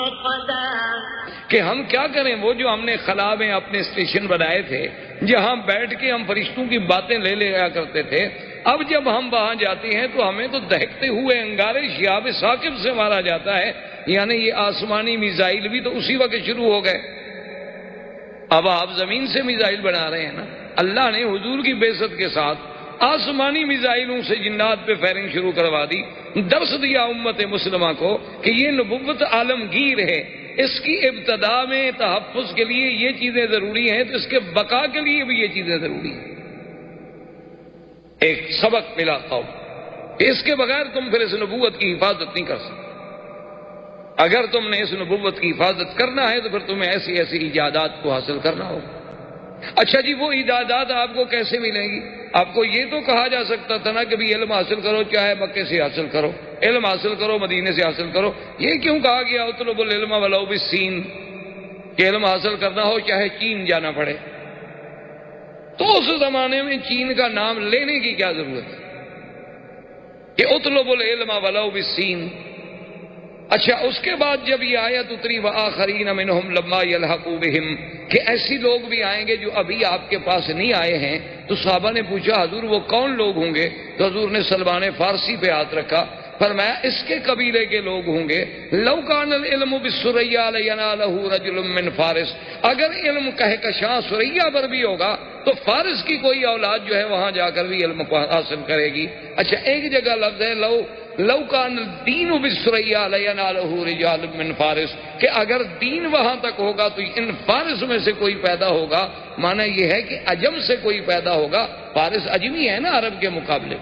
کہ ہم کیا کریں؟ وہ جو ہم نے خلا میں اپنے اسٹیشن بنائے تھے جہاں بیٹھ کے ہم فرشتوں کی باتیں لے لیا کرتے تھے، اب جب ہم وہاں جاتے ہیں تو ہمیں تو دہکتے ہوئے انگارے شہاب ثاقب سے مارا جاتا ہے، یعنی یہ آسمانی میزائل بھی تو اسی وقت شروع ہو گئے۔ اب آپ زمین سے میزائل بنا رہے ہیں نا، اللہ نے حضور کی بعثت کے ساتھ آسمانی میزائلوں سے جنات پہ فائرنگ شروع کروا دی، درس دیا امت مسلمہ کو کہ یہ نبوت عالمگیر ہے، اس کی ابتدا میں تحفظ کے لیے یہ چیزیں ضروری ہیں تو اس کے بقا کے لیے بھی یہ چیزیں ضروری ہیں۔ ایک سبق ملا قوم کہ اس کے بغیر تم پھر اس نبوت کی حفاظت نہیں کر سکتے۔ اگر تم نے اس نبوت کی حفاظت کرنا ہے تو پھر تمہیں ایسی ایسی ایجادات کو حاصل کرنا ہوگا۔ اچھا جی، وہ ایجادات آپ کو کیسے ملیں گی؟ آپ کو یہ تو کہا جا سکتا تھا نا کہ بھی علم حاصل کرو، چاہے مکے سے حاصل کرو، علم حاصل کرو مدینے سے حاصل کرو۔ یہ کیوں کہا گیا اطلب العلم ولو بالسین، کہ علم حاصل کرنا ہو چاہے چین جانا پڑے؟ تو اس زمانے میں چین کا نام لینے کی کیا ضرورت ہے کہ اطلب العلم ولو بالسین؟ اچھا، اس کے بعد جب یہ آیت اتری وآخرین منہم لما یلحقوا بہم، کہ ایسی لوگ بھی آئیں گے جو ابھی آپ کے پاس نہیں آئے ہیں، تو صحابہ نے پوچھا حضور وہ کون لوگ ہوں گے؟ تو حضور نے سلمان فارسی پہ ہاتھ رکھا، فرمایا اس کے قبیلے کے لوگ ہوں گے۔ لو کان العلم بالسریا لینالہ رجل من فارس، اگر علم کہکشاں سریا پر بھی ہوگا تو فارس کی کوئی اولاد جو ہے وہاں جا کر بھی علم حاصل کرے گی۔ اچھا، ایک جگہ لفظ ہے لو کان الدین بالسریا لینالہ رجال من فارس، کہ اگر دین وہاں تک ہوگا تو ان فارس میں سے کوئی پیدا ہوگا، معنی یہ ہے کہ عجم سے کوئی پیدا ہوگا۔ فارس عجمی ہے نا عرب کے مقابلے،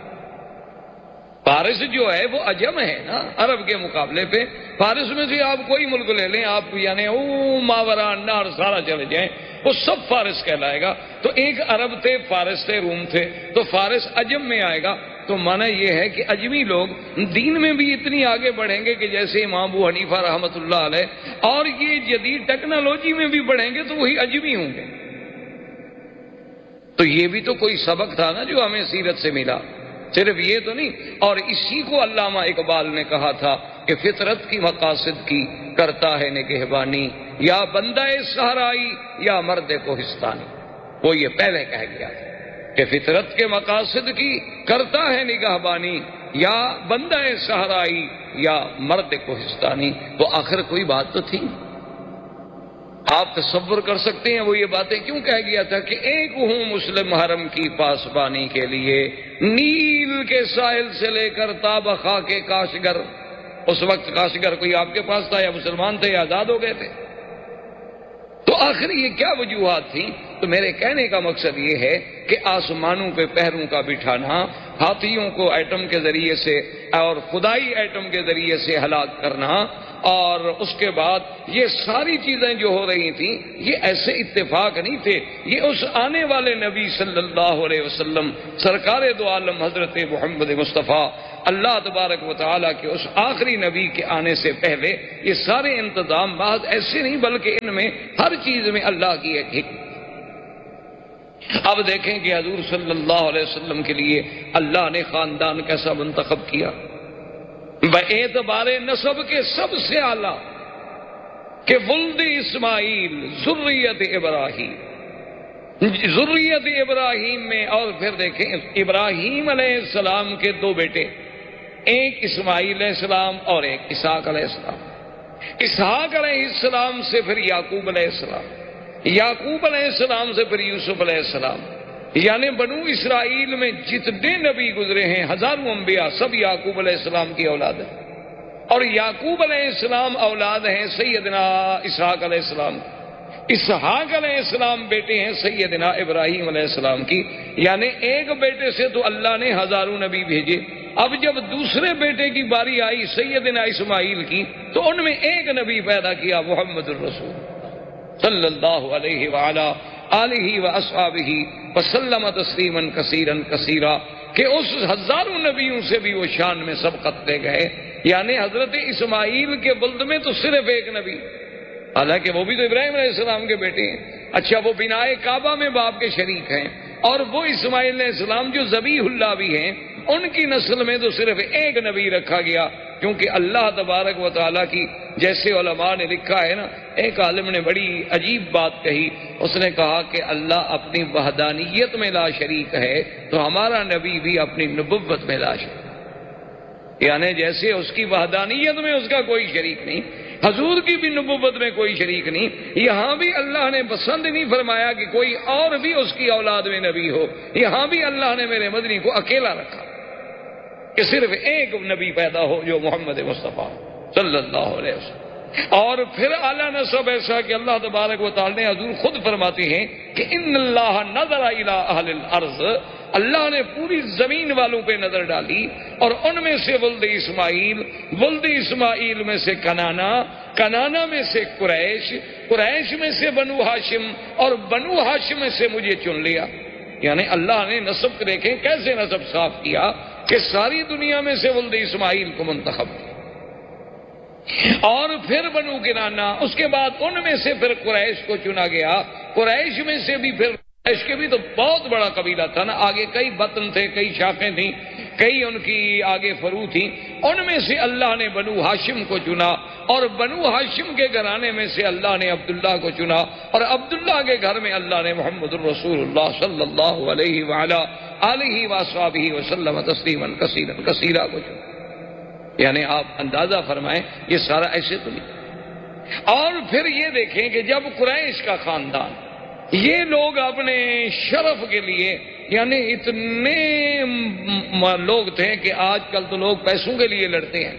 فارس جو ہے وہ عجم ہے نا عرب کے مقابلے پہ۔ فارس میں سے آپ کوئی ملک لے لیں، آپ یعنی ماورا النہر سارا چلے جائیں، وہ سب فارس کہلائے گا۔ تو ایک عرب تھے، فارس تھے، روم تھے، تو فارس عجم میں آئے گا۔ تو معنی یہ ہے کہ عجمی لوگ دین میں بھی اتنی آگے بڑھیں گے کہ جیسے امام ابو حنیفہ رحمۃ اللہ علیہ، اور یہ جدید ٹیکنالوجی میں بھی بڑھیں گے تو وہی عجمی ہوں گے۔ تو یہ بھی تو کوئی سبق تھا نا جو ہمیں سیرت سے ملا، صرف یہ تو نہیں۔ اور اسی کو علامہ اقبال نے کہا تھا کہ فطرت کی مقاصد کی کرتا ہے نگہبانی، یا بندہ صحرائی یا مرد کوہستانی۔ وہ یہ پہلے کہہ گیا تھا کہ فطرت کے مقاصد کی کرتا ہے نگہبانی، یا بندہ صحرائی یا مرد کوہستانی۔ وہ آخر کوئی بات تو تھی، آپ تصور کر سکتے ہیں وہ یہ باتیں کیوں کہہ گیا تھا کہ ایک ہوں مسلم حرم کی پاسبانی کے لیے، نیل کے ساحل سے لے کر تا بخا کے کاشگر۔ اس وقت کاشگر کوئی آپ کے پاس تھا یا مسلمان تھے یا آزاد ہو گئے تھے؟ تو آخر یہ کیا وجوہات تھیں؟ تو میرے کہنے کا مقصد یہ ہے کہ آسمانوں پہ پہروں کا بٹھانا، ہاتھیوں کو ایٹم کے ذریعے سے اور خدائی ایٹم کے ذریعے سے ہلاک کرنا، اور اس کے بعد یہ ساری چیزیں جو ہو رہی تھیں یہ ایسے اتفاق نہیں تھے، یہ اس آنے والے نبی صلی اللہ علیہ وسلم سرکار دو عالم حضرت محمد مصطفیٰ اللہ تبارک و تعالیٰ کے اس آخری نبی کے آنے سے پہلے یہ سارے انتظام بعد ایسے نہیں، بلکہ ان میں ہر چیز میں اللہ کی ایک حکمت۔ اب دیکھیں کہ حضور صلی اللہ علیہ وسلم کے لیے اللہ نے خاندان کیسا منتخب کیا، باعتبار نسب کے سب سے اعلیٰ، کہ ولد اسماعیل ذریت ابراہیم، ذریت ابراہیم میں۔ اور پھر دیکھیں ابراہیم علیہ السلام کے دو بیٹے، ایک اسماعیل علیہ السلام اور ایک اسحاق علیہ السلام۔ اسحاق علیہ السلام سے پھر یعقوب علیہ السلام، یعقوب علیہ السلام سے پھر یوسف علیہ السلام۔ یعنی بنو اسرائیل میں جتنے نبی گزرے ہیں، ہزاروں انبیاء، سب یعقوب علیہ السلام کی اولاد ہیں، اور یعقوب علیہ السلام اولاد ہیں سیدنا اسحاق علیہ السلام، اسحاق علیہ السلام بیٹے ہیں سیدنا ابراہیم علیہ السلام کی۔ یعنی ایک بیٹے سے تو اللہ نے ہزاروں نبی بھیجے، اب جب دوسرے بیٹے کی باری آئی سیدنا اسماعیل کی تو ان میں ایک نبی پیدا کیا، محمد الرسول صلی اللہ علیہ وعلا آلہ واصحابہ وسلم تسلیما کثیرا کثیرا، کہ اس ہزاروں نبیوں سے بھی وہ شان میں سبقت دے گئے۔ یعنی حضرت اسماعیل کے ولد میں تو صرف ایک نبی، حالانکہ وہ بھی تو ابراہیم علیہ السلام کے بیٹے ہیں۔ اچھا، وہ بنائے کعبہ میں باپ کے شریک ہیں، اور وہ اسماعیل علیہ السلام جو ذبیح اللہ بھی ہیں، ان کی نسل میں تو صرف ایک نبی رکھا گیا، کیونکہ اللہ تبارک و تعالیٰ کی، جیسے علماء نے لکھا ہے نا، ایک عالم نے بڑی عجیب بات کہی، اس نے کہا کہ اللہ اپنی وحدانیت میں لا شریک ہے تو ہمارا نبی بھی اپنی نبوت میں لا شریک، یعنی جیسے اس کی وحدانیت میں اس کا کوئی شریک نہیں، حضور کی بھی نبوت میں کوئی شریک نہیں، یہاں بھی اللہ نے پسند نہیں فرمایا کہ کوئی اور بھی اس کی اولاد میں نبی ہو، یہاں بھی اللہ نے میرے مدنی کو اکیلا رکھا کہ صرف ایک نبی پیدا ہو جو محمد مصطفیٰ صلی اللہ علیہ وسلم۔ اور پھر اعلیٰ نسب ایسا کہ اللہ تبارک و تعالی نے، حضور خود فرماتے ہیں کہ ان اللہ نظر الی اہل الارض، اللہ نے پوری زمین والوں پہ نظر ڈالی اور ان میں سے ولد اسماعیل میں سے کنانا میں سے قریش میں سے بنو ہاشم اور بنو ہاشم میں سے مجھے چن لیا۔ یعنی اللہ نے نسب دیکھیں کیسے نسب صاف کیا کہ ساری دنیا میں سے ولد اسماعیل کو منتخب کیا، اور پھر بنو کنانا، اس کے بعد ان میں سے پھر قریش کو چنا گیا، قریش میں سے بھی پھر، قریش کے بھی تو بہت بڑا قبیلہ تھا نا، آگے کئی بطن تھے، کئی شاخیں تھیں، کئی ان کی آگے فرو تھیں، ان میں سے اللہ نے بنو ہاشم کو چنا، اور بنو ہاشم کے گھرانے میں سے اللہ نے عبداللہ کو چنا، اور عبداللہ کے گھر میں اللہ نے محمد الرسول اللہ صلی اللہ علیہ وعلا آلہ وصحبہ وسلم تسلیما کثیرا کو چنا۔ یعنی آپ اندازہ فرمائیں یہ سارا ایسے تو نہیں۔ اور پھر یہ دیکھیں کہ جب قریش کا خاندان، یہ لوگ اپنے شرف کے لیے، یعنی اتنے لوگ تھے کہ آج کل تو لوگ پیسوں کے لیے لڑتے ہیں،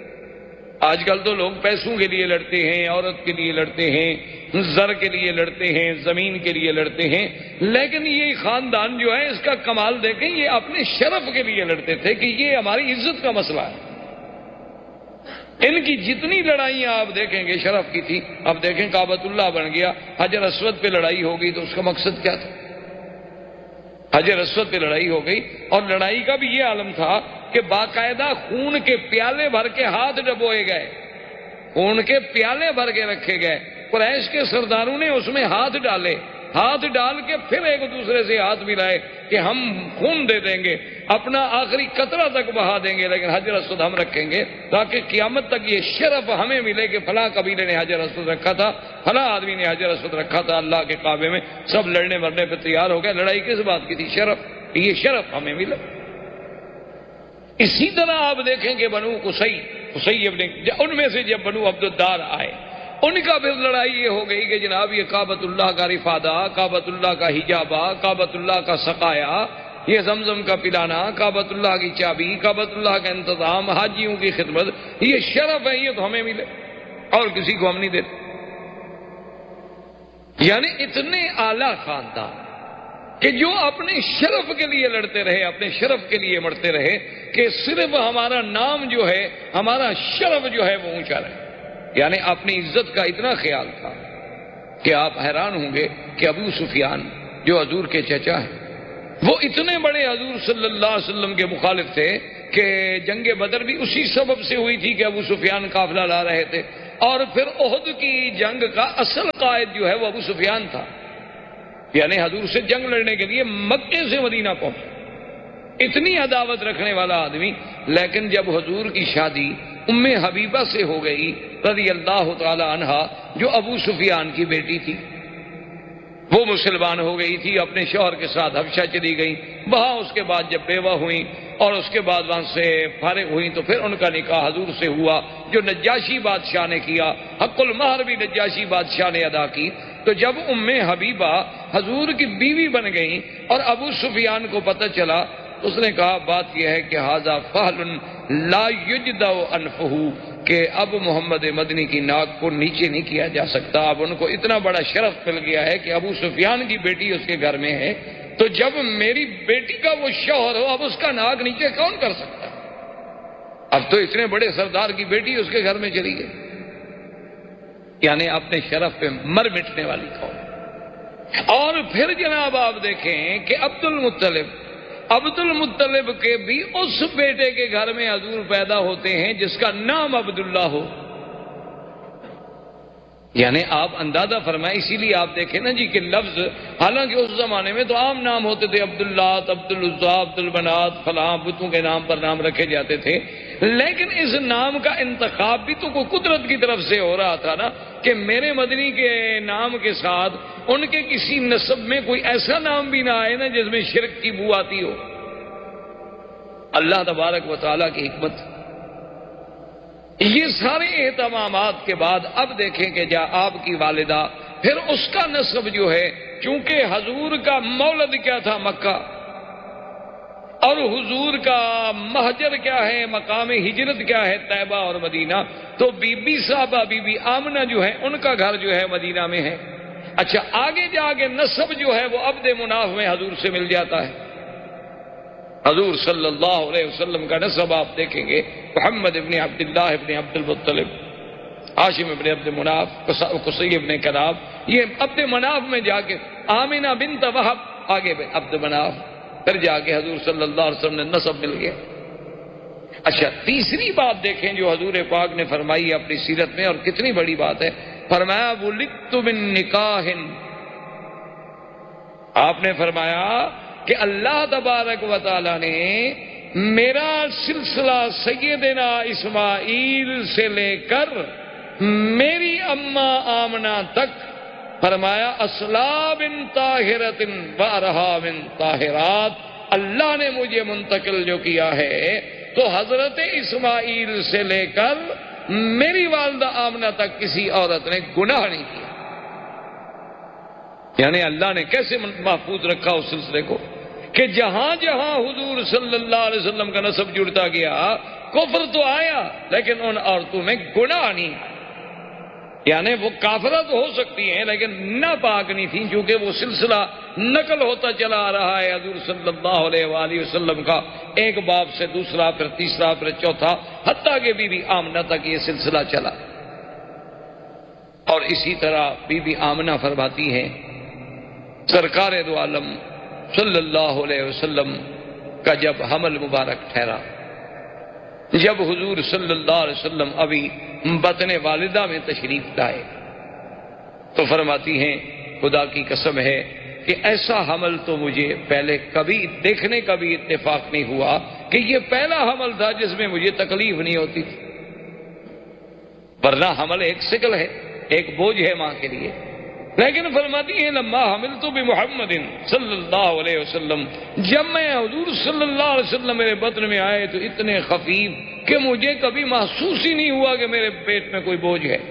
آج کل تو لوگ پیسوں کے لیے لڑتے ہیں، عورت کے لیے لڑتے ہیں، زر کے لیے لڑتے ہیں، زمین کے لیے لڑتے ہیں، لیکن یہ خاندان جو ہے اس کا کمال دیکھیں، یہ اپنے شرف کے لیے لڑتے تھے کہ یہ ہماری عزت کا مسئلہ ہے۔ ان کی جتنی لڑائیاں آپ دیکھیں گے شرف کی تھی، اب دیکھیں کعبۃ اللہ بن گیا، حجر اسود پہ لڑائی ہو گئی تو اس کا مقصد کیا تھا؟ حجر اسود پہ لڑائی ہو گئی، اور لڑائی کا بھی یہ عالم تھا کہ باقاعدہ خون کے پیالے بھر کے ہاتھ ڈبوئے گئے، خون کے پیالے بھر کے رکھے گئے، قریش کے سرداروں نے اس میں ہاتھ ڈالے، ہاتھ ڈال کے پھر ایک دوسرے سے ہاتھ ملائے کہ ہم خون دے دیں گے، اپنا آخری قطرہ تک بہا دیں گے، لیکن حجر اسود ہم رکھیں گے تاکہ قیامت تک یہ شرف ہمیں ملے کہ فلاں قبیلے نے حجر اسود رکھا تھا، فلاں آدمی نے حجر اسود رکھا تھا اللہ کے کعبے میں، سب لڑنے مرنے پہ تیار ہو گئے۔ لڑائی کس بات کی تھی؟ شرف، یہ شرف ہمیں ملا۔ اسی طرح آپ دیکھیں کہ بنو قصی ابن، ان میں سے جب بنو عبدالدار آئے، ان کا پھر لڑائی یہ ہو گئی کہ جناب یہ کعبۃ اللہ کا رفادہ، کعبۃ اللہ کا حجابہ، کعبۃ اللہ کا سقایا، یہ زمزم کا پلانا، کعبۃ اللہ کی چابی، کعبۃ اللہ کا انتظام، حاجیوں کی خدمت، یہ شرف ہے، یہ تو ہمیں ملے اور کسی کو ہم نہیں دیتے۔ یعنی اتنے اعلیٰ خاندان کہ جو اپنے شرف کے لیے لڑتے رہے، اپنے شرف کے لیے مرتے رہے کہ صرف ہمارا نام جو ہے، ہمارا شرف جو ہے وہ اونچا رہے، یعنی اپنی عزت کا اتنا خیال تھا کہ آپ حیران ہوں گے کہ ابو سفیان جو حضور کے چچا ہیں، وہ اتنے بڑے حضور صلی اللہ علیہ وسلم کے مخالف تھے کہ جنگ بدر بھی اسی سبب سے ہوئی تھی کہ ابو سفیان قافلہ لا رہے تھے، اور پھر احد کی جنگ کا اصل قائد جو ہے وہ ابو سفیان تھا، یعنی حضور سے جنگ لڑنے کے لیے مکے سے مدینہ پہنچا، اتنی عداوت رکھنے والا آدمی۔ لیکن جب حضور کی شادی ام حبیبہ سے ہو گئی رضی اللہ تعالی عنہا، جو ابو سفیان کی بیٹی تھی، وہ مسلمان ہو گئی تھی، اپنے شوہر کے ساتھ حبشہ چلی گئی، وہاں اس کے بعد جب بیوہ ہوئیں اور اس کے بعد وہاں سے فارغ ہوئیں تو پھر ان کا نکاح حضور سے ہوا، جو نجاشی بادشاہ نے کیا، حق المہر بھی نجاشی بادشاہ نے ادا کی۔ تو جب ام حبیبہ حضور کی بیوی بن گئیں اور ابو سفیان کو پتہ چلا، اس نے کہا بات یہ ہے کہ ھذا فحل لا یجدع انفہ، کہ اب محمد مدنی کی ناک کو نیچے نہیں کیا جا سکتا۔ اب ان کو اتنا بڑا شرف مل گیا ہے کہ ابو سفیان کی بیٹی اس کے گھر میں ہے، تو جب میری بیٹی کا وہ شوہر ہو، اب اس کا ناک نیچے کون کر سکتا؟ اب تو اتنے بڑے سردار کی بیٹی اس کے گھر میں چلی گئی، یعنی اپنے شرف پہ مر مٹنے والی قوم۔ اور پھر جناب آپ دیکھیں کہ عبد المطلب کے بھی اس بیٹے کے گھر میں حضور پیدا ہوتے ہیں جس کا نام عبداللہ ہو، یعنی آپ اندازہ فرمائیں۔ اسی لیے آپ دیکھیں نا جی کہ لفظ، حالانکہ اس زمانے میں تو عام نام ہوتے تھے، عبداللہ، عبدالعزیٰ، عبدالبنات، فلاں بتوں کے نام پر نام رکھے جاتے تھے، لیکن اس نام کا انتخاب بھی تو کوئی قدرت کی طرف سے ہو رہا تھا نا، کہ میرے مدنی کے نام کے ساتھ ان کے کسی نسب میں کوئی ایسا نام بھی نہ آئے نا جس میں شرک کی بو آتی ہو۔ اللہ تبارک و تعالیٰ کی حکمت۔ یہ سارے اہتمامات کے بعد اب دیکھیں کہ جا آپ کی والدہ، پھر اس کا نسب جو ہے، چونکہ حضور کا مولد کیا تھا مکہ، اور حضور کا مہجر کیا ہے، مقام ہجرت کیا ہے طیبہ اور مدینہ، تو بی بی صاحبہ بی بی آمنہ جو ہے ان کا گھر جو ہے مدینہ میں ہے۔ اچھا، آگے جا کے نسب جو ہے وہ عبد مناف میں حضور سے مل جاتا ہے۔ حضور صلی اللہ علیہ وسلم کا نسب آپ دیکھیں گے، محمد ابن عبداللہ ابن عبد المطلب، ہاشم ابن عبد مناف، قصی ابن کلاب، یہ عبد مناف میں جا کے آمنہ بنت وہب، آگے عبد مناف، پھر جا کے حضور صلی اللہ علیہ وسلم نے نسب مل گیا۔ اچھا، تیسری بات دیکھیں جو حضور پاک نے فرمائی اپنی سیرت میں، اور کتنی بڑی بات ہے، فرمایا ولدت من نکاح، آپ نے فرمایا کہ اللہ تبارک و تعالی نے میرا سلسلہ سیدنا اسماعیل سے لے کر میری اماں آمنہ تک، فرمایا اصلاب طاہرۃ و ارحام طاہرات، اللہ نے مجھے منتقل جو کیا ہے تو حضرت اسماعیل سے لے کر میری والدہ آمنہ تک کسی عورت نے گناہ نہیں کیا۔ یعنی اللہ نے کیسے محفوظ رکھا اس سلسلے کو کہ جہاں جہاں حضور صلی اللہ علیہ وسلم کا نسب جڑتا گیا، کفر تو آیا لیکن ان عورتوں میں گناہ نہیں آیا۔ یعنی وہ کافرہ تو ہو سکتی ہیں لیکن ناپاک نہیں تھیں، چونکہ وہ سلسلہ نقل ہوتا چلا آ رہا ہے حضور صلی اللہ علیہ وآلہ وسلم کا، ایک باپ سے دوسرا، پھر تیسرا، پھر چوتھا، حتیٰ کہ بی بی آمنہ تک یہ سلسلہ چلا۔ اور اسی طرح بی بی آمنہ فرماتی ہیں سرکار دو عالم صلی اللہ علیہ وسلم کا جب حمل مبارک ٹھہرا، جب حضور صلی اللہ علیہ وسلم ابھی بطن والدہ میں تشریف لائے، تو فرماتی ہیں خدا کی قسم ہے کہ ایسا حمل تو مجھے پہلے کبھی دیکھنے کا بھی اتفاق نہیں ہوا کہ یہ پہلا حمل تھا جس میں مجھے تکلیف نہیں ہوتی تھی، ورنہ حمل ایک ثقل ہے، ایک بوجھ ہے ماں کے لیے۔ لیکن فرماتی ہیں لما حملت بمحمد صلی اللہ علیہ وسلم، جب میں حضور صلی اللہ علیہ وسلم میرے بطن میں آئے تو اتنے خفیف کہ مجھے کبھی محسوس ہی نہیں ہوا کہ میرے پیٹ میں کوئی بوجھ ہے۔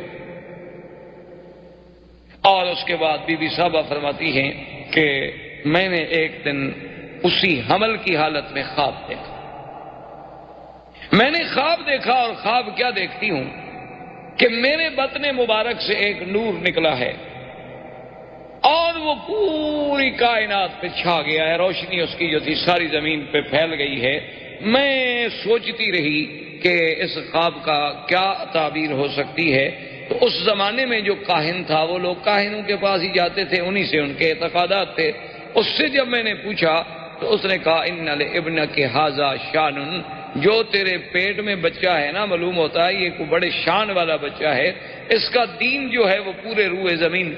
اور اس کے بعد بی بی صاحبہ فرماتی ہیں کہ میں نے ایک دن اسی حمل کی حالت میں خواب دیکھا، میں نے خواب دیکھا، اور خواب کیا دیکھتی ہوں کہ میرے بطن مبارک سے ایک نور نکلا ہے اور وہ پوری کائنات پہ چھا گیا ہے، روشنی اس کی جو تھی ساری زمین پہ پھیل گئی ہے۔ میں سوچتی رہی کہ اس خواب کا کیا تعبیر ہو سکتی ہے، تو اس زمانے میں جو کاہن تھا وہ لوگ کاہنوں کے پاس ہی جاتے تھے، انہی سے ان کے اعتقادات تھے۔ اس سے جب میں نے پوچھا تو اس نے کہا ان لابنک ھذا شان، جو تیرے پیٹ میں بچہ ہے نا، معلوم ہوتا ہے یہ کوئی بڑے شان والا بچہ ہے، اس کا دین جو ہے وہ پورے روئے زمین